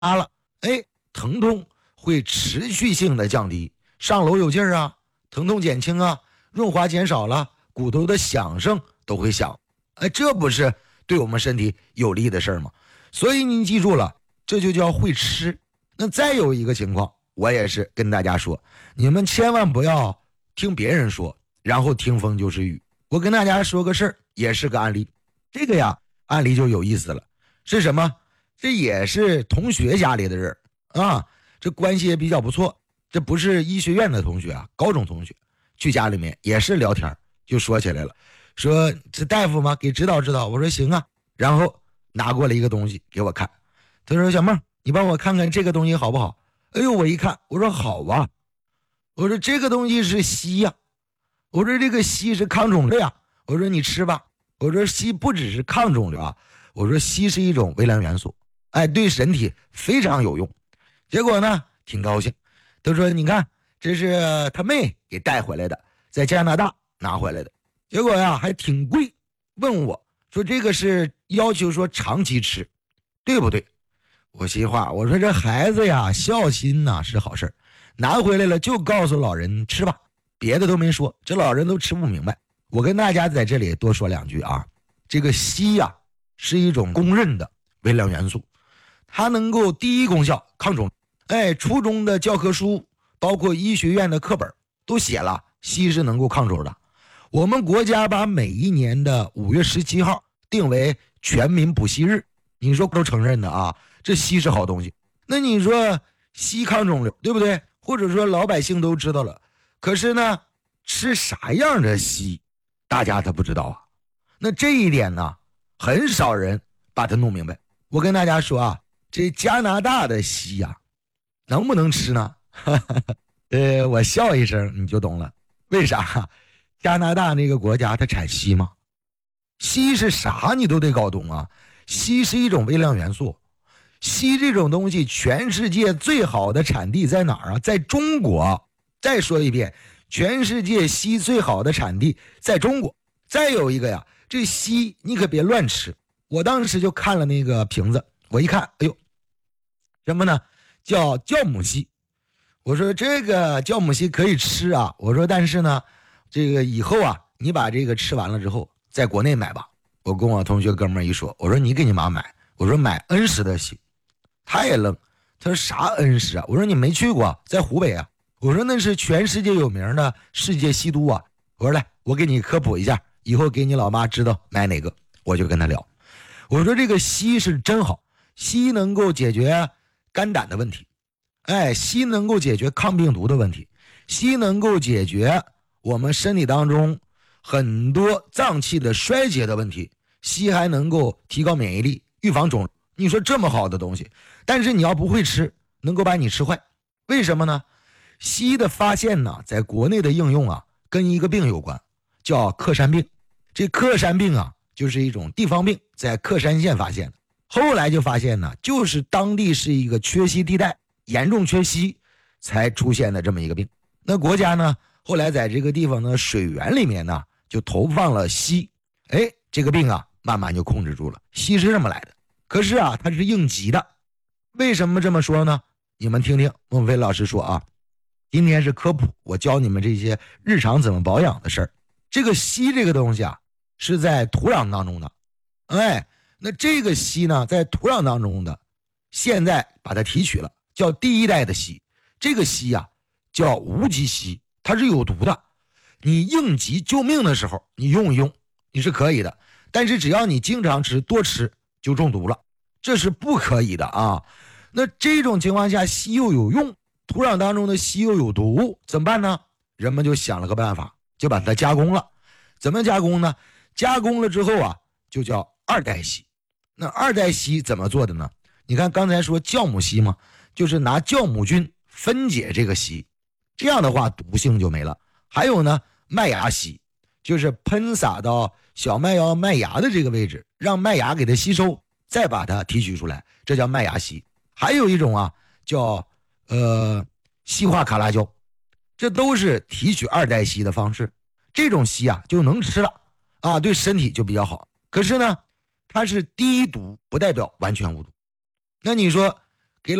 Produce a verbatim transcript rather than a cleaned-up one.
了，哎，疼痛会持续性的降低，上楼有劲儿啊，疼痛减轻啊，润滑减少了，骨头的响声都会响，哎，这不是对我们身体有利的事儿吗？所以您记住了，这就叫会吃。那再有一个情况，我也是跟大家说，你们千万不要听别人说，然后听风就是雨。我跟大家说个事儿，也是个案例。这个呀，案例就有意思了，是什么？这也是同学家里的人啊，这关系也比较不错。这不是医学院的同学啊，高中同学，去家里面也是聊天，就说起来了，说这大夫吗？给指导指导。我说行啊，然后拿过来一个东西给我看，他说小妹，你帮我看看这个东西好不好？哎呦，我一看，我说好啊，我说这个东西是硒呀，我说这个硒是抗肿瘤呀，我说你吃吧，我说硒不只是抗肿瘤啊，我说硒是一种微量元素，哎，对身体非常有用。结果呢，挺高兴，他说你看，这是他妹给带回来的，在加拿大拿回来的，结果呀还挺贵，问我说这个是要求说长期吃，对不对？我心话，我说这孩子呀，孝心呐是好事，拿回来了就告诉老人吃吧，别的都没说，这老人都吃不明白。我跟大家在这里多说两句啊，这个硒呀是一种公认的微量元素，它能够第一功效抗肿，哎，初中的教科书包括医学院的课本都写了，硒是能够抗肿的。我们国家把每一年的五月十七号定为全民补硒日，你说都承认的啊，这硒是好东西。那你说硒抗肿瘤，对不对？或者说老百姓都知道了，可是呢，吃啥样的硒，大家他不知道啊。那这一点呢，很少人把它弄明白。我跟大家说啊，这加拿大的硒呀、啊，能不能吃呢？呃，我笑一声你就懂了。为啥？加拿大那个国家它产硒吗？硒是啥你都得搞懂啊。硒是一种微量元素，硒这种东西全世界最好的产地在哪儿啊？在中国。再说一遍，全世界硒最好的产地在中国。再有一个呀，这硒你可别乱吃。我当时就看了那个瓶子，我一看，哎呦，什么呢？叫酵母硒。我说这个酵母硒可以吃啊，我说但是呢，这个以后啊，你把这个吃完了之后，在国内买吧。我跟我同学哥们一说，我说你给你妈买，我说买恩施的硒。他也愣，他说啥恩施啊？我说你没去过，在湖北啊。我说那是全世界有名的世界硒都啊。我说来，我给你科普一下，以后给你老妈知道买哪个。我就跟他聊，我说这个硒是真好，硒能够解决肝胆的问题，哎，硒能够解决抗病毒的问题，硒能够解决我们身体当中很多脏器的衰竭的问题，硒还能够提高免疫力，预防肿瘤。你说这么好的东西，但是你要不会吃，能够把你吃坏。为什么呢？硒的发现呢，在国内的应用啊，跟一个病有关，叫克山病。这克山病啊，就是一种地方病，在克山县发现的。后来就发现呢，就是当地是一个缺硒地带，严重缺硒才出现的这么一个病。那国家呢，后来在这个地方的水源里面呢，就投放了硒，哎，这个病啊，慢慢就控制住了。硒是这么来的。可是啊，它是应急的。为什么这么说呢？你们听听孟非老师说啊，今天是科普，我教你们这些日常怎么保养的事儿。这个硒这个东西啊，是在土壤当中的，哎，那这个硒呢，在土壤当中的，现在把它提取了，叫第一代的硒。这个硒啊，叫无机硒，它是有毒的。你应急救命的时候，你用一用，你是可以的。但是只要你经常吃，多吃，就中毒了，这是不可以的啊。那这种情况下，硒又有用，土壤当中的硒又有毒，怎么办呢？人们就想了个办法，就把它加工了。怎么加工呢？加工了之后啊，就叫二代硒。那二代硒怎么做的呢？你看刚才说酵母硒嘛，就是拿酵母菌分解这个硒，这样的话毒性就没了。还有呢，麦芽硒，就是喷洒到小麦芽麦芽的这个位置，让麦芽给它吸收，再把它提取出来，这叫麦芽硒。还有一种啊，叫呃硒化卡拉胶，这都是提取二代硒的方式。这种硒啊就能吃了啊，对身体就比较好。可是呢，它是低毒，不代表完全无毒。那你说